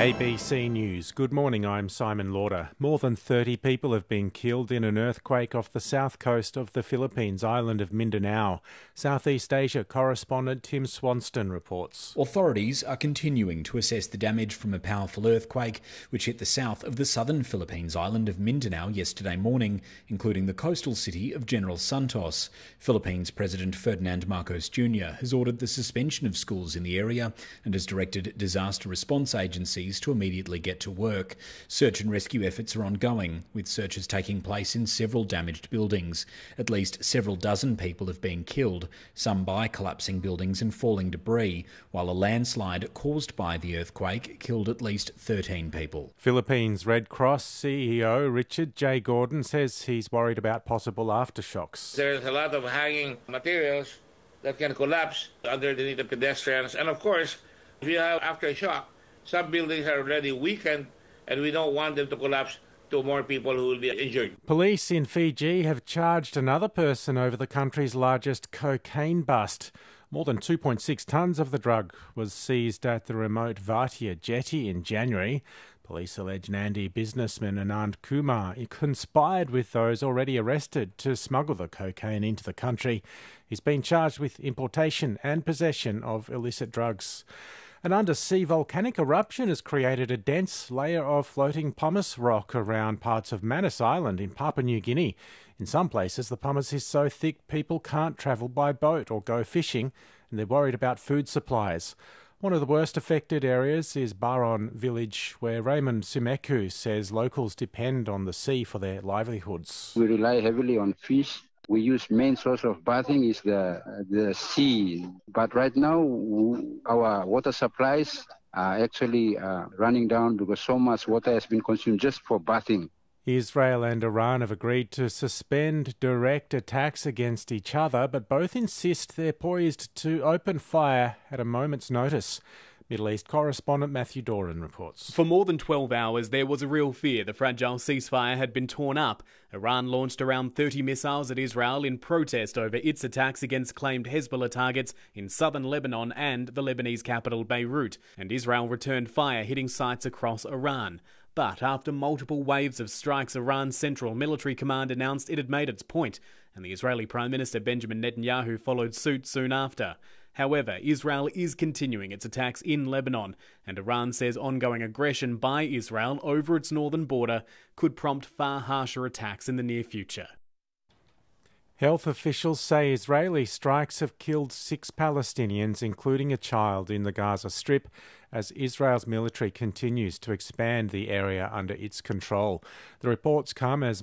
ABC News. Good morning, I'm Simon Lauder. More than 30 people have been killed in an earthquake off the south coast of the Philippines island of Mindanao. Southeast Asia correspondent Tim Swanston reports. Authorities are continuing to assess the damage from a powerful earthquake which hit the south of the southern Philippines island of Mindanao yesterday morning, including the coastal city of General Santos. Philippines President Ferdinand Marcos Jr. has ordered the suspension of schools in the area and has directed disaster response agencies to immediately get to work. Search and rescue efforts are ongoing, with searches taking place in several damaged buildings. At least several dozen people have been killed, some by collapsing buildings and falling debris, while a landslide caused by the earthquake killed at least 13 people. Philippines Red Cross CEO Richard J. Gordon says he's worried about possible aftershocks. There's a lot of hanging materials that can collapse underneath the pedestrians, and of course, if you have aftershock, some buildings are already weakened, and we don't want them to collapse to more people who will be injured. Police in Fiji have charged another person over the country's largest cocaine bust. More than 2.6 tonnes of the drug was seized at the remote Vatia jetty in January. Police allege Nandi businessman Anand Kumar conspired with those already arrested to smuggle the cocaine into the country. He's been charged with importation and possession of illicit drugs. An undersea volcanic eruption has created a dense layer of floating pumice rock around parts of Manus Island in Papua New Guinea. In some places, the pumice is so thick people can't travel by boat or go fishing, and they're worried about food supplies. One of the worst affected areas is Baron village, where Raymond Sumeku says locals depend on the sea for their livelihoods. We rely heavily on fish. We use main source of bathing is the sea. But right now, our water supplies are actually running down because so much water has been consumed just for bathing. Israel and Iran have agreed to suspend direct attacks against each other, but both insist they're poised to open fire at a moment's notice. Middle East correspondent Matthew Doran reports. For more than 12 hours, there was a real fear the fragile ceasefire had been torn up. Iran launched around 30 missiles at Israel in protest over its attacks against claimed Hezbollah targets in southern Lebanon and the Lebanese capital Beirut, and Israel returned fire hitting sites across Iran. But after multiple waves of strikes, Iran's Central Military Command announced it had made its point, and the Israeli Prime Minister Benjamin Netanyahu followed suit soon after. However, Israel is continuing its attacks in Lebanon, and Iran says ongoing aggression by Israel over its northern border could prompt far harsher attacks in the near future. Health officials say Israeli strikes have killed 6 Palestinians, including a child, in the Gaza Strip, as Israel's military continues to expand the area under its control. The reports come as